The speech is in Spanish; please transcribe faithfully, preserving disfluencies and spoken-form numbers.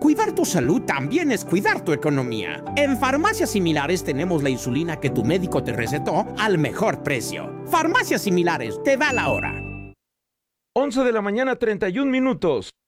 cuidar tu salud también es cuidar tu economía. En Farmacias Similares tenemos la insulina que tu médico te recetó al mejor precio. Farmacias Similares, te da la hora. once de la mañana, treinta y un minutos.